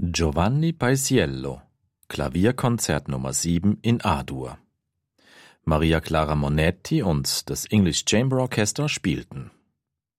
Giovanni Paisiello, Klavierkonzert Nummer 7 in A-Dur. Maria Clara Monetti und das English Chamber Orchestra spielten.